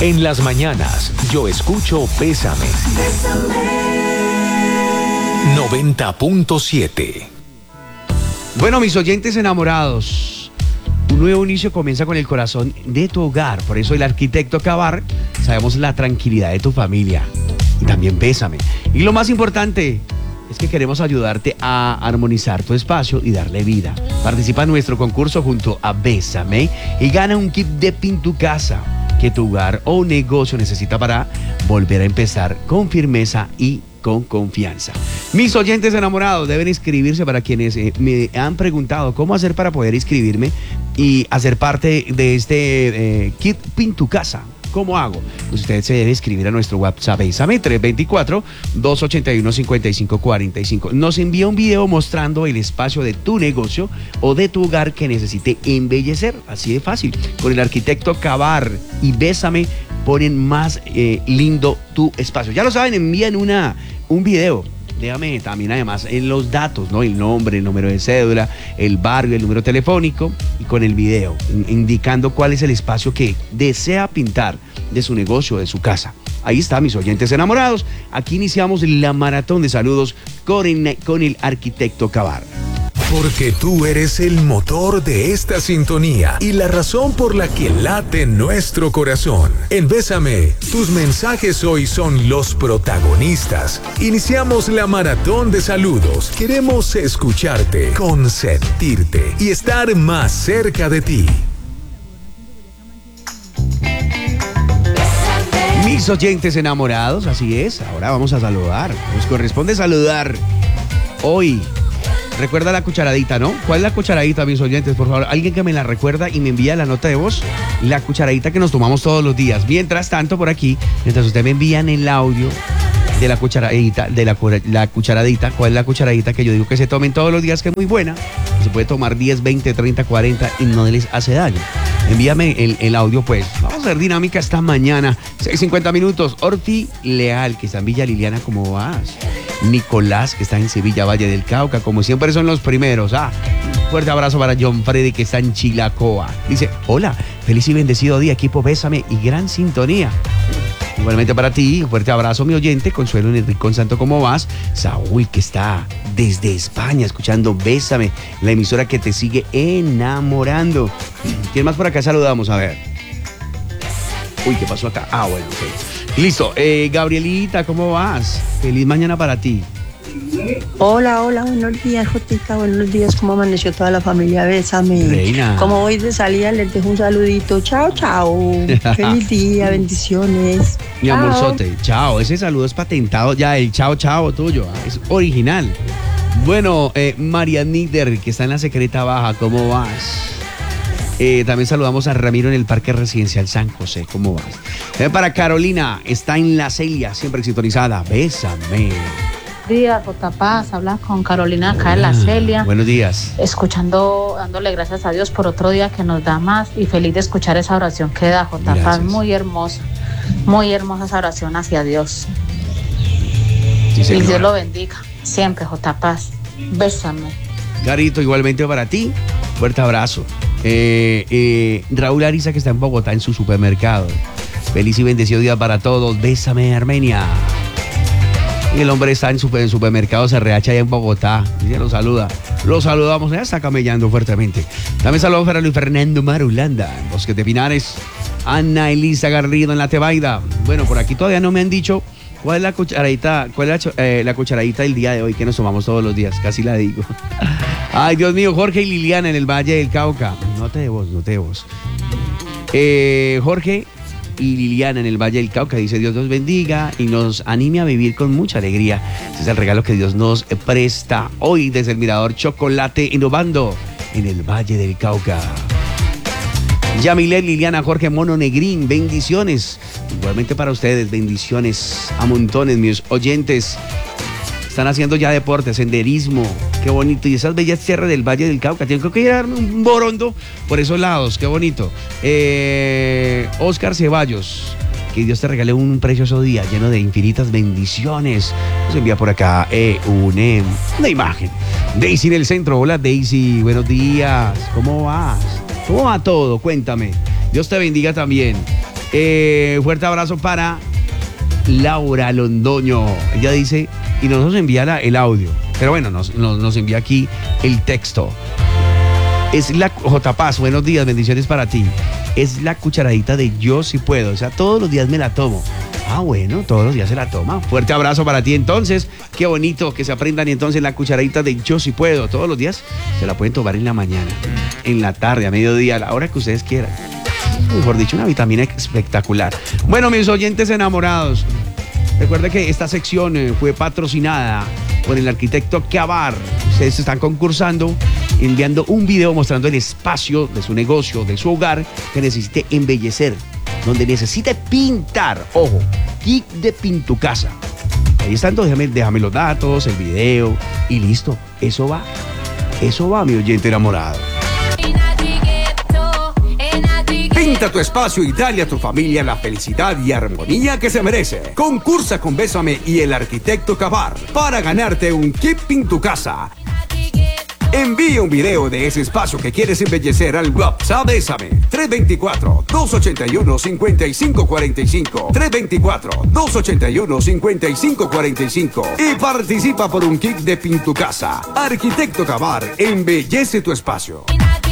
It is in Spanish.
En las mañanas, yo escucho Bésame. 90.7. Bueno, mis oyentes enamorados, un nuevo inicio comienza con el corazón de tu hogar. Por eso el arquitecto Cabar, sabemos la tranquilidad de tu familia. Y también Bésame. Y lo más importante es que queremos ayudarte a armonizar tu espacio y darle vida. Participa en nuestro concurso junto a Bésame y gana un kit de Pintucasa que tu hogar o negocio necesita para volver a empezar con firmeza y con confianza. Mis oyentes enamorados deben inscribirse. Para quienes me han preguntado cómo hacer para poder inscribirme y hacer parte de este kit Pintucasa. ¿Cómo hago? Pues usted se debe escribir a nuestro WhatsApp Bésame 324-281-5545. Nos envía un video mostrando el espacio de tu negocio o de tu hogar que necesite embellecer. Así de fácil. Con el arquitecto Cabar y Bésame ponen más lindo tu espacio. Ya lo saben, envían un video. Déjame también además en los datos, ¿no? El nombre, el número de cédula, el barrio, el número telefónico y con el video indicando cuál es el espacio que desea pintar de su negocio, de su casa. Ahí está, mis oyentes enamorados. Aquí iniciamos la maratón de saludos con el arquitecto Cabar. Porque tú eres el motor de esta sintonía y la razón por la que late nuestro corazón. En Bésame, tus mensajes hoy son los protagonistas. Iniciamos la maratón de saludos. Queremos escucharte, consentirte y estar más cerca de ti. Mis oyentes enamorados, así es. Ahora vamos a saludar. Nos corresponde saludar hoy. Recuerda la cucharadita, ¿no? ¿Cuál es la cucharadita, mis oyentes? Por favor, alguien que me la recuerda y me envía la nota de voz. La cucharadita que nos tomamos todos los días. Mientras tanto, por aquí, mientras ustedes me envían el audio de la cucharadita, la cucharadita, ¿cuál es la cucharadita que yo digo que se tomen todos los días, que es muy buena? Se puede tomar 10, 20, 30, 40 y no les hace daño. Envíame el audio, pues. Vamos a hacer dinámica esta mañana. 6:50 minutos. Orti Leal, que está en Villa Liliana, ¿cómo vas? Nicolás, que está en Sevilla, Valle del Cauca, como siempre son los primeros. Fuerte abrazo para John Freddy, que está en Chilacoa. Dice, hola, feliz y bendecido día, equipo Bésame y gran sintonía. Igualmente para ti, un fuerte abrazo, mi oyente. Consuelo en el Rincón Santo, ¿cómo vas? Saúl, que está desde España escuchando Bésame, la emisora que te sigue enamorando. ¿Quién más por acá saludamos? A ver. Uy, ¿qué pasó acá? Bueno, ok. Listo. Gabrielita, ¿cómo vas? Feliz mañana para ti. Hola, buenos días, Jotica, buenos días, ¿cómo amaneció toda la familia? Bésame. Reina. Como voy de salida, les dejo un saludito. Chao. Feliz día, bendiciones. Mi amorzote, chao. Ese saludo es patentado ya, el chao tuyo. Es original. Bueno, María Nider, que está en la Secreta Baja, ¿cómo vas? También saludamos a Ramiro en el Parque Residencial San José, ¿cómo vas? Para Carolina, está en La Celia, siempre sintonizada. Bésame. Buenos días, J. Paz, habla con Carolina acá en La Celia. Buenos días. Escuchando, dándole gracias a Dios por otro día que nos da más y feliz de escuchar esa oración que da, J. Paz, muy hermosa esa oración hacia Dios. Sí, y Dios lo bendiga, siempre, J. Paz. Bésame. Garito, igualmente para ti, fuerte abrazo. Raúl Ariza, que está en Bogotá en su supermercado. Feliz y bendecido día para todos. Bésame, Armenia. Y el hombre está en supermercado CRH allá en Bogotá. Y ya lo saluda. Lo saludamos, ya está camellando fuertemente. También saludos para Luis Fernando Marulanda, en Bosques de Pinares. Ana Elisa Garrido en La Tebaida. Bueno, por aquí todavía no me han dicho cuál es la cucharadita, la cucharadita del día de hoy que nos tomamos todos los días. Casi la digo. Ay, Dios mío, Jorge y Liliana en el Valle del Cauca. No te debo. Jorge y Liliana en el Valle del Cauca, dice: Dios nos bendiga y nos anime a vivir con mucha alegría. Este es el regalo que Dios nos presta hoy desde el Mirador Chocolate, innovando en el Valle del Cauca. Yamilet, Liliana, Jorge, Mono Negrín, bendiciones. Igualmente para ustedes, bendiciones a montones, mis oyentes. Están haciendo ya deporte, senderismo, qué bonito. Y esas bellas tierras del Valle del Cauca, tengo que ir a darme un borondo por esos lados, qué bonito. Oscar Ceballos, que Dios te regale un precioso día lleno de infinitas bendiciones. Nos envía por acá una imagen. Daisy en el centro, hola Daisy, buenos días, ¿cómo vas? ¿Cómo va todo? Cuéntame. Dios te bendiga también. Fuerte abrazo para Laura Londoño. Ella dice, y nos envía el audio, pero bueno, nos envía aquí el texto. Es la J. Paz, buenos días, bendiciones para ti. Es la cucharadita de Yo Sí Puedo, o sea, todos los días me la tomo. Ah, bueno, todos los días se la toma. Fuerte abrazo para ti entonces. Qué bonito que se aprendan entonces la cucharadita de Yo Sí Puedo. Todos los días se la pueden tomar en la mañana, en la tarde, a mediodía, a la hora que ustedes quieran. Mejor dicho, una vitamina espectacular. Bueno, mis oyentes enamorados, recuerden que esta sección fue patrocinada por el arquitecto Cavar. Ustedes están concursando, enviando un video mostrando el espacio de su negocio, de su hogar, que necesite embellecer, donde necesite pintar. Ojo, kit de Pintucasa. Ahí están, déjame los datos, el video y listo. Eso va, mi oyente enamorado. Pinta tu espacio y dale a tu familia la felicidad y armonía que se merece. Concursa con Bésame y el arquitecto Cavar para ganarte un kit Pintucasa. Envía un video de ese espacio que quieres embellecer al WhatsApp Bésame 324-281-5545 324-281-5545 y participa por un kit de Pintucasa. Arquitecto Cavar, embellece tu espacio.